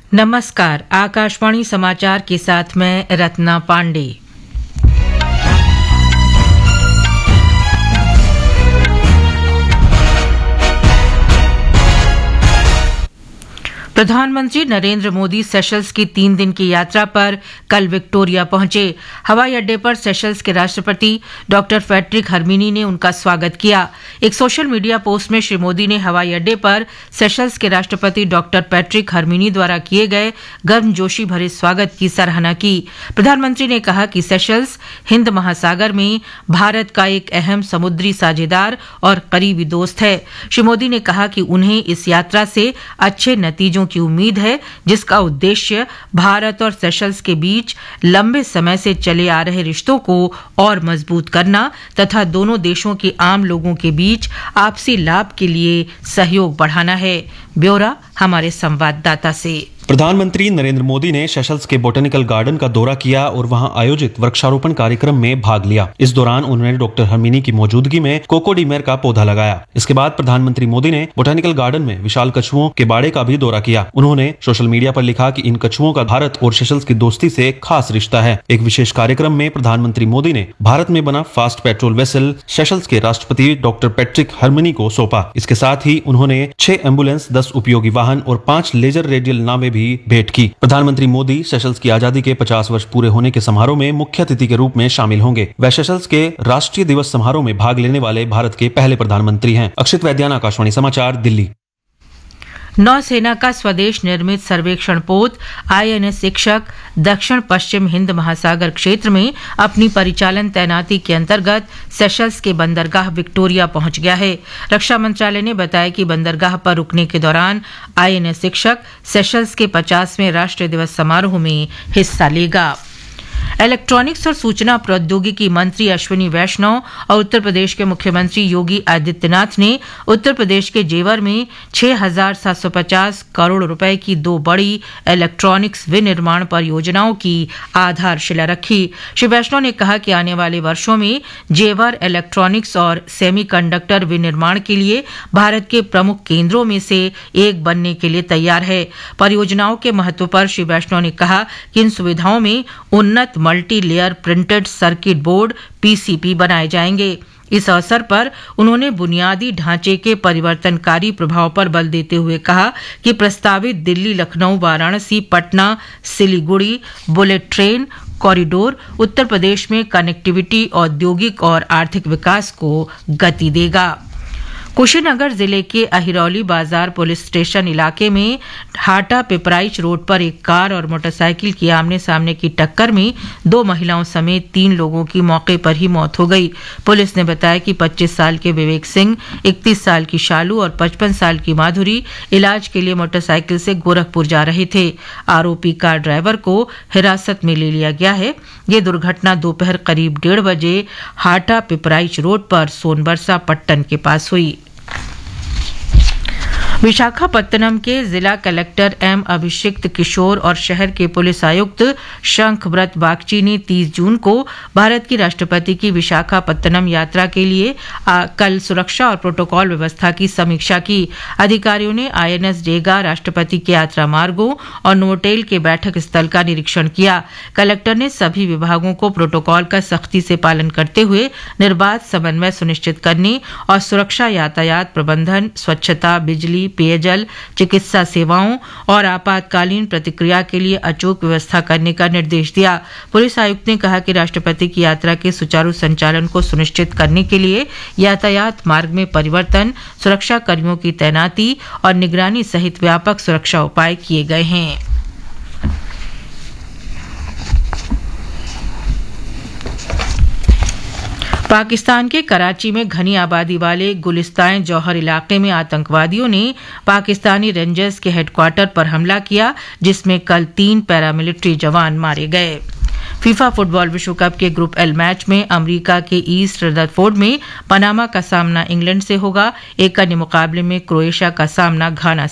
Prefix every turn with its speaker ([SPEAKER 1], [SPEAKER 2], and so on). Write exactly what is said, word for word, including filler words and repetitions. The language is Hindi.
[SPEAKER 1] नमस्कार, आकाशवाणी समाचार के साथ मैं रत्ना पांडे। प्रधानमंत्री नरेंद्र मोदी सेशल्स की तीन दिन की यात्रा पर कल विक्टोरिया पहुंचे। हवाई अड्डे पर सेशल्स के राष्ट्रपति डॉक्टर पैट्रिक हरमिनी ने उनका स्वागत किया। एक सोशल मीडिया पोस्ट में श्री मोदी ने हवाई अड्डे पर सेशल्स के राष्ट्रपति डॉक्टर पैट्रिक हरमिनी द्वारा किए गए गर्मजोशी भरे स्वागत की सराहना की। प्रधानमंत्री ने कहा कि सेशल्स हिंद महासागर में भारत का एक अहम समुद्री साझेदार और करीबी दोस्त है। श्री मोदी ने कहा कि उन्हें इस यात्रा से अच्छे नतीजों की उम्मीद है, जिसका उद्देश्य भारत और सेशल्स के बीच लंबे समय से चले आ रहे रिश्तों को और मजबूत करना तथा दोनों देशों के आम लोगों के बीच आपसी लाभ के लिए सहयोग बढ़ाना है। ब्यौरा हमारे संवाददाता से।
[SPEAKER 2] प्रधानमंत्री नरेंद्र मोदी ने सेशल्स के बोटेनिकल गार्डन का दौरा किया और वहां आयोजित वृक्षारोपण कार्यक्रम में भाग लिया। इस दौरान उन्होंने डॉक्टर हरमिनी की मौजूदगी में कोकोडीमेर का पौधा लगाया। इसके बाद प्रधानमंत्री मोदी ने बोटेनिकल गार्डन में विशाल कछुओं के बाड़े का भी दौरा किया। उन्होंने सोशल मीडिया पर लिखा कि इन कछुओं का भारत और सेशल्स की दोस्ती से खास रिश्ता है। एक विशेष कार्यक्रम में प्रधानमंत्री मोदी ने भारत में बना फास्ट पेट्रोल वेसल सेशल्स के राष्ट्रपति डॉक्टर पैट्रिक हरमिनी को सौंपा। इसके साथ ही उन्होंने छह एम्बुलेंस, दस उपयोगी वाहन और पांच लेजर रेडियल नावें भेंट की। प्रधानमंत्री मोदी सेशल्स की आजादी के पचास वर्ष पूरे होने के समारोह में मुख्य अतिथि के रूप में शामिल होंगे। वे सेशल्स के राष्ट्रीय दिवस समारोह में भाग लेने वाले भारत के पहले प्रधानमंत्री हैं। अक्षित वैद्यान, आकाशवाणी समाचार, दिल्ली।
[SPEAKER 1] नौसेना का स्वदेश निर्मित सर्वेक्षण पोत आईएनएस शिक्षक दक्षिण पश्चिम हिंद महासागर क्षेत्र में अपनी परिचालन तैनाती के अंतर्गत सेशल्स के बंदरगाह विक्टोरिया पहुंच गया है। रक्षा मंत्रालय ने बताया कि बंदरगाह पर रुकने के दौरान आईएनएस शिक्षक सेशल्स के पचासवें राष्ट्रीय दिवस समारोह में हिस्सा लेगा। इलेक्ट्रॉनिक्स और सूचना प्रौद्योगिकी मंत्री अश्विनी वैष्णव और उत्तर प्रदेश के मुख्यमंत्री योगी आदित्यनाथ ने उत्तर प्रदेश के जेवर में छह हजार सात सौ पचास करोड़ रुपए की दो बड़ी इलेक्ट्रॉनिक्स विनिर्माण परियोजनाओं की आधारशिला रखी। श्री वैष्णव ने कहा कि आने वाले वर्षों में जेवर इलेक्ट्रॉनिक्स और सेमीकंडक्टर विनिर्माण के लिए भारत के प्रमुख केंद्रों में से एक बनने के लिए तैयार है। परियोजनाओं के महत्व पर श्री वैष्णव ने कहा कि इन सुविधाओं में उन्नत multi layer printed circuit board PCB बनाए जाएंगे। इस अवसर पर उन्होंने बुनियादी ढांचे के परिवर्तनकारी प्रभाव पर बल देते हुए कहा कि प्रस्तावित Delhi, Lucknow, Varanasi, Patna, Siliguri bullet train corridor Uttar Pradesh में कनेक्टिविटी, औद्योगिक और आर्थिक विकास को गति देगा। कुशीनगर जिले के अहिरौली बाजार पुलिस स्टेशन इलाके में हाटा पिपराइच रोड पर एक कार और मोटरसाइकिल की आमने सामने की टक्कर में दो महिलाओं समेत तीन लोगों की मौके पर ही मौत हो गई। पुलिस ने बताया कि पच्चीस साल के विवेक सिंह, इकतीस साल की शालू और पचपन साल की माधुरी इलाज के लिए मोटरसाइकिल से गोरखपुर जा रहे थे। आरोपी कार ड्राइवर को हिरासत में ले लिया गया है। ये दुर्घटना दोपहर करीब डेढ़ बजे हाटा पिपराइच रोड पर सोनबरसा पट्टन के पास हुई। विशाखापत्तनम के जिला कलेक्टर एम अभिषिक्त किशोर और शहर के पुलिस आयुक्त शंखव्रत बागची ने तीस जून को भारत की राष्ट्रपति की विशाखापत्तनम यात्रा के लिए आ, कल सुरक्षा और प्रोटोकॉल व्यवस्था की समीक्षा की। अधिकारियों ने आईएनएस डेगा, राष्ट्रपति के यात्रा मार्गों और नोवोटेल के बैठक स्थल का निरीक्षण किया। कलेक्टर ने सभी विभागों को प्रोटोकॉल का सख्ती से पालन करते हुए निर्बाध समन्वय सुनिश्चित करने और सुरक्षा, यातायात प्रबंधन, स्वच्छता, बिजली, पेयजल, चिकित्सा सेवाओं और आपातकालीन प्रतिक्रिया के लिए अचूक व्यवस्था करने का निर्देश दिया। पुलिस आयुक्त ने कहा कि राष्ट्रपति की यात्रा के सुचारू संचालन को सुनिश्चित करने के लिए यातायात मार्ग में परिवर्तन, सुरक्षा कर्मियों की तैनाती और निगरानी सहित व्यापक सुरक्षा उपाय किए गए हैं। पाकिस्तान के कराची में घनी आबादी वाले गुलिस्तान जौहर इलाके में आतंकवादियों ने पाकिस्तानी रेंजर्स के हेडक्वार्टर पर हमला किया, जिसमें कल तीन पैरामिलिट्री जवान मारे गए। फीफा फुटबॉल विश्व कप के ग्रुप एल मैच में अमेरिका के ईस्ट रदरफोर्ड में पनामा का सामना इंग्लैंड से होगा। एक अन्य मुकाबले में क्रोएशिया का सामना घाना